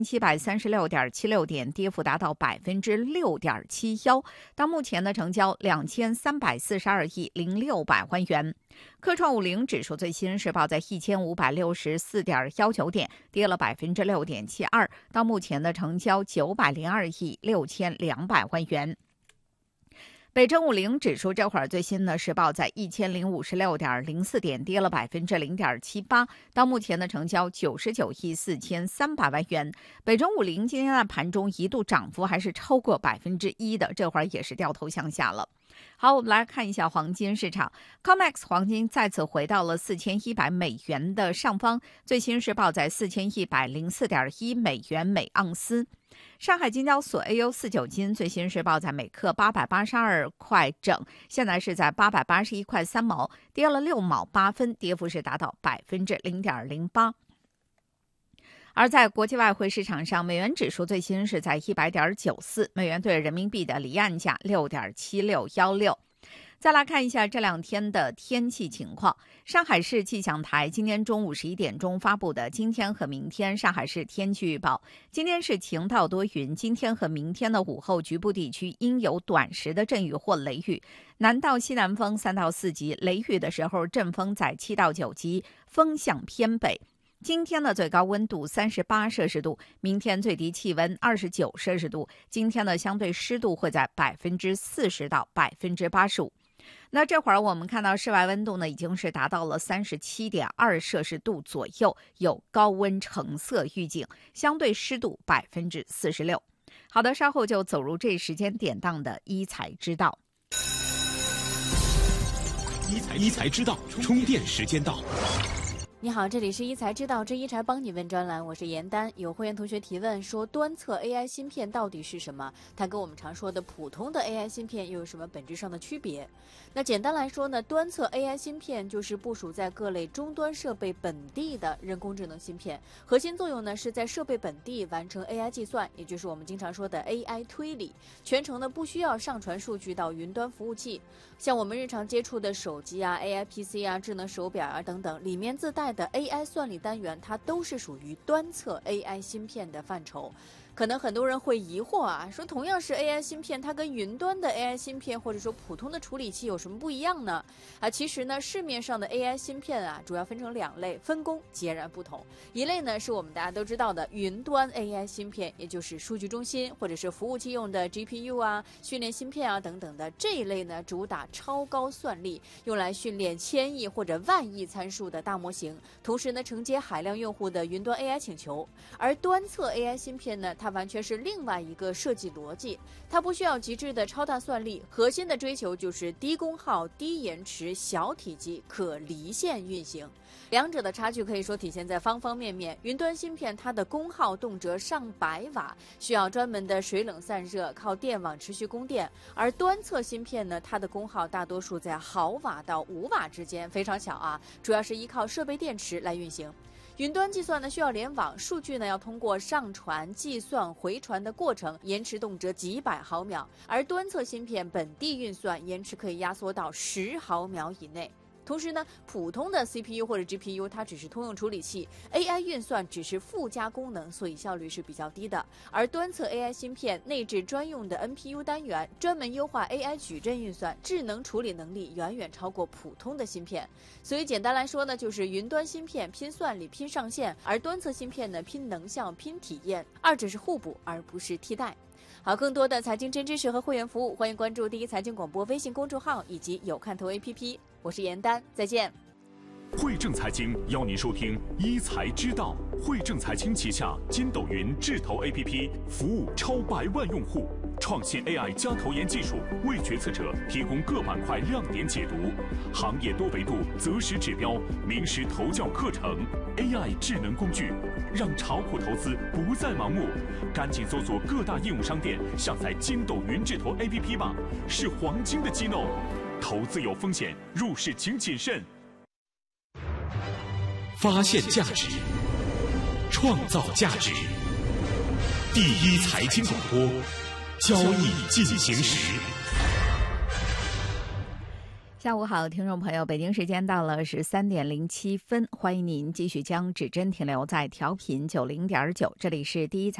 736.76点，跌幅达到6.71%。到目前的成交2342亿06百万元。科创50指数最新是报在1564.19点，跌了6.72%。到目前的成交902亿6200万元。北证50指数这会儿最新呢是报在1056.04点，跌了0.78%。到目前的成交99亿4300万元。北证50今天在盘中一度涨幅还是超过1%的，这会儿也是掉头向下了。好，我们来看一下黄金市场 ，COMEX 黄金再次回到了4100美元的上方，最新是报在4104.1美元每盎司。上海金交所 AU49 金最新是报在每克882块整，现在是在881块3毛，跌了6毛8分，跌幅是达到0.08%。而在国际外汇市场上，美元指数最新是在100.94，美元对人民币的离岸价6.7616。再来看一下这两天的天气情况。上海市气象台今天中午11点钟发布的今天和明天上海市天气预报，今天是晴到多云，今天和明天的午后局部地区应有短时的阵雨或雷雨，南到西南风3到4级，雷雨的时候阵风在7到9级，风向偏北。今天的最高温度38摄氏度，明天最低气温29摄氏度，今天的相对湿度会在40%到85%。那这会儿我们看到室外温度呢已经是达到了37.2摄氏度左右，有高温橙色预警，相对湿度46%。好的，稍后就走入这时间点档的一财知道。 一财知道，充电时间到。 你好，这里是一财知道之一财帮你问专栏，我是严丹。有会员同学提问说，端侧 AI 芯片到底是什么？它跟我们常说的普通的 AI 芯片又有什么本质上的区别？那简单来说呢，端侧 AI 芯片就是部署在各类终端设备本地的人工智能芯片，核心作用呢是在设备本地完成 AI 计算，也就是我们经常说的 AI 推理，全程呢不需要上传数据到云端服务器。像我们日常接触的手机啊、AI PC 啊、智能手表啊等等，里面自带的 AI 算力单元，它都是属于端侧 AI 芯片的范畴。可能很多人会疑惑啊，说同样是 AI 芯片，它跟云端的 AI 芯片或者说普通的处理器有什么不一样呢？其实呢，市面上的 AI 芯片啊，主要分成2类，分工截然不同。一类呢是我们大家都知道的云端 AI 芯片，也就是数据中心或者是服务器用的 GPU 啊、训练芯片啊等等的这一类呢，主打超高算力，用来训练千亿或者万亿参数的大模型，同时呢承接海量用户的云端 AI 请求。而端侧 AI 芯片呢，它完全是另外一个设计逻辑，它不需要极致的超大算力，核心的追求就是低功耗、低延迟、小体积、可离线运行。两者的差距可以说体现在方方面面。云端芯片它的功耗动辄上百瓦，需要专门的水冷散热，靠电网持续供电；而端侧芯片呢，它的功耗大多数在毫瓦到5瓦之间，非常小啊，主要是依靠设备电池来运行。云端计算呢需要联网，数据呢要通过上传、计算、回传的过程，延迟动辄几百毫秒；而端侧芯片本地运算延迟可以压缩到10毫秒以内。同时呢，普通的 CPU 或者 GPU 它只是通用处理器， AI 运算只是附加功能，所以效率是比较低的。而端侧 AI 芯片内置专用的 NPU 单元，专门优化 AI 矩阵运算，智能处理能力远远超过普通的芯片。所以简单来说呢，就是云端芯片拼算力、拼上限，而端侧芯片呢拼能效、拼体验，二者是互补而不是替代。好，更多的财经真知识和会员服务，欢迎关注第一财经广播微信公众号以及有看头 APP。我是严丹，再见。 汇正财经邀您收听一财知道。汇正财经旗下筋斗云智投 APP 服务超100万用户，创新 AI 加投研技术，为决策者提供各板块亮点解读，行业多维度择时指标，名师投教课程 ，AI 智能工具，让炒股投资不再盲目。赶紧搜索各大应用商店，下载筋斗云智投 APP 吧，是黄金的机弄。投资有风险，入市请谨慎。发现价值，创造价值。第一财经广播，交易进行时。 下午好，听众朋友，北京时间到了13:07，欢迎您继续将指针停留在调频90.9，这里是第一财